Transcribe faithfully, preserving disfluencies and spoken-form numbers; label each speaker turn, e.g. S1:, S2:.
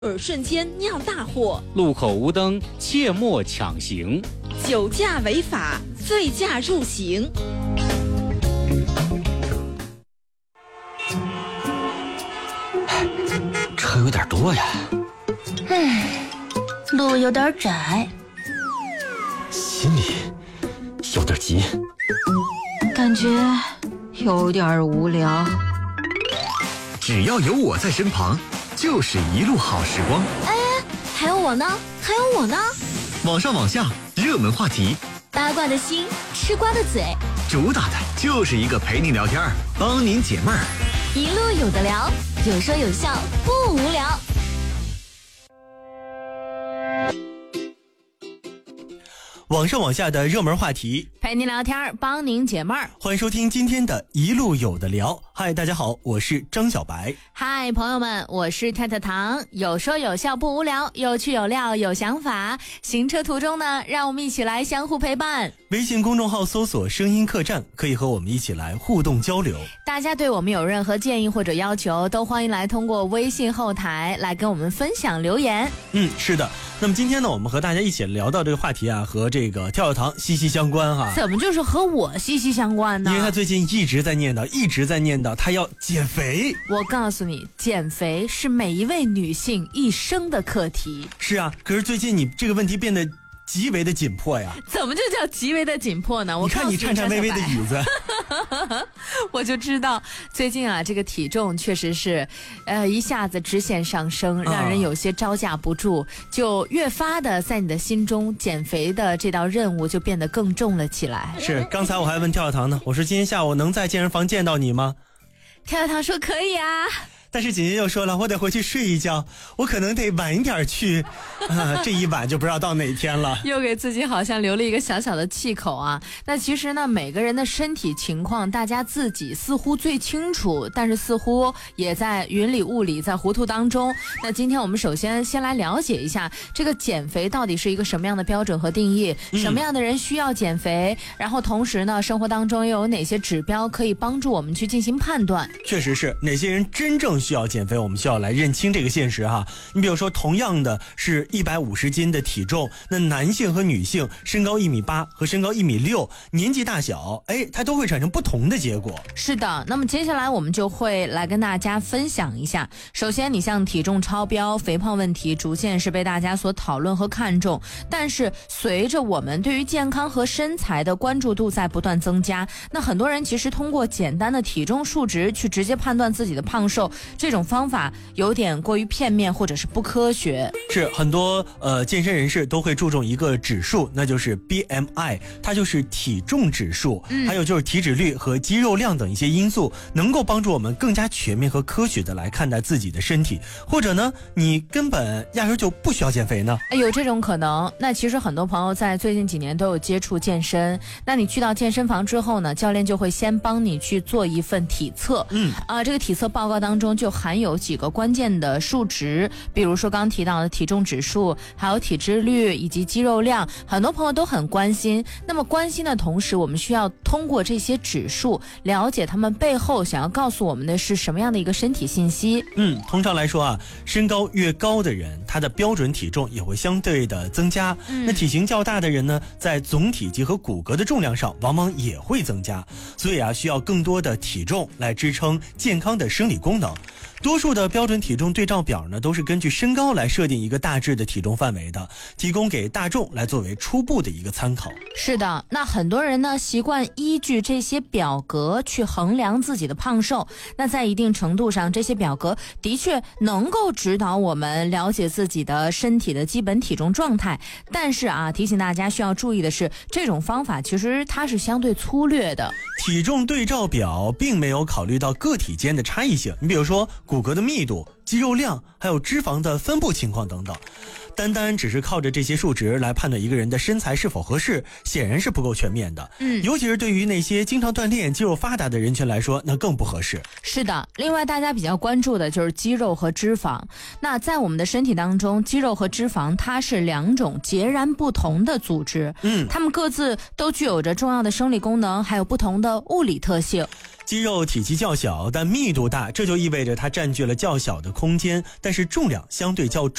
S1: 而瞬间酿大祸，
S2: 路口无灯，切莫抢行；
S1: 酒驾违法，醉驾入刑。
S3: 车有点多呀，
S4: 唉，路有点窄，
S3: 心里有点急，
S4: 感觉有点无聊。
S5: 只要有我在身旁，就是一路好时光。
S4: 哎，还有我呢，还有我呢。
S5: 网上网下，热门话题，
S4: 八卦的心，吃瓜的嘴，
S5: 主打的就是一个陪你聊天，帮您解闷儿。
S4: 一路有的聊，有说有笑，不无聊。
S6: 网上网下的热门话题，
S1: 陪您聊天，帮您解闷儿。
S6: 欢迎收听今天的一路有的聊。嗨，大家好，我是张小白。
S1: 嗨，朋友们，我是太太糖。有说有笑不无聊，有趣有料有想法。行车途中呢，让我们一起来相互陪伴。
S6: 微信公众号搜索声音客栈，可以和我们一起来互动交流。
S1: 大家对我们有任何建议或者要求，都欢迎来通过微信后台来跟我们分享留言。
S6: 嗯，是的。那么今天呢，我们和大家一起聊到这个话题啊，和这个跳跳糖息息相关哈。
S1: 怎么就是和我息息相关呢？
S6: 因为他最近一直在念叨，一直在念叨他要减肥。
S1: 我告诉你，减肥是每一位女性一生的课题。
S6: 是啊，可是最近你这个问题变得极为的紧迫呀。
S1: 怎么就叫极为的紧迫呢？我
S6: 你看你颤颤巍巍的椅子
S1: 我就知道最近啊，这个体重确实是呃一下子直线上升，让人有些招架不住，就越发的在你的心中减肥的这道任务就变得更重了起来。
S6: 是，刚才我还问跳跳糖呢，我说今天下午能在健身房见到你吗？
S1: 跳跳糖说可以啊，
S6: 但是姐姐又说了，我得回去睡一觉，我可能得晚一点去啊，这一晚就不知道到哪天了。
S1: 又给自己好像留了一个小小的气口啊。那其实呢，每个人的身体情况大家自己似乎最清楚，但是似乎也在云里雾里，在糊涂当中。那今天我们首先先来了解一下这个减肥到底是一个什么样的标准和定义，嗯、什么样的人需要减肥，然后同时呢，生活当中又有哪些指标可以帮助我们去进行判断。
S6: 确实是，哪些人真正需要减肥，我们需要来认清这个现实哈。你比如说，同样的是一百五十斤的体重，那男性和女性身高一米八和身高一米六，年纪大小，哎，它都会产生不同的结果。
S1: 是的，那么接下来我们就会来跟大家分享一下。首先，你像体重超标、肥胖问题，逐渐是被大家所讨论和看重。但是，随着我们对于健康和身材的关注度在不断增加，那很多人其实通过简单的体重数值去直接判断自己的胖瘦，这种方法有点过于片面或者是不科学。
S6: 是很多呃健身人士都会注重一个指数，那就是 B M I， 它就是体重指数、嗯、还有就是体脂率和肌肉量等一些因素，能够帮助我们更加全面和科学的来看待自己的身体。或者呢，你根本压根就不需要减肥呢？
S1: 有这种可能。那其实很多朋友在最近几年都有接触健身，那你去到健身房之后呢，教练就会先帮你去做一份体测。嗯啊、呃，这个体测报告当中就含有几个关键的数值，比如说刚提到的体重指数，还有体脂率以及肌肉量，很多朋友都很关心。那么关心的同时，我们需要通过这些指数了解他们背后想要告诉我们的是什么样的一个身体信息。
S6: 嗯，通常来说啊，身高越高的人，他的标准体重也会相对的增加。嗯、那体型较大的人呢，在总体积和骨骼的重量上往往也会增加，所以啊，需要更多的体重来支撑健康的生理功能。多数的标准体重对照表呢，都是根据身高来设定一个大致的体重范围的，提供给大众来作为初步的一个参考。
S1: 是的，那很多人呢习惯依据这些表格去衡量自己的胖瘦，那在一定程度上，这些表格的确能够指导我们了解自己的身体的基本体重状态。但是啊，提醒大家需要注意的是，这种方法其实它是相对粗略的。
S6: 体重对照表并没有考虑到个体间的差异性，你比如说骨骼的密度、肌肉量，还有脂肪的分布情况等等。 单单只是靠着这些数值来判断一个人的身材是否合适，显然是不够全面的。
S1: 嗯，
S6: 尤其是对于那些经常锻炼、肌肉发达的人群来说，那更不合适。
S1: 是的，另外大家比较关注的就是肌肉和脂肪。那在我们的身体当中，肌肉和脂肪它是两种截然不同的组织，
S6: 嗯，
S1: 它们各自都具有着重要的生理功能，还有不同的物理特性。
S6: 肌肉体积较小，但密度大，这就意味着它占据了较小的空间，但是重量相对较重。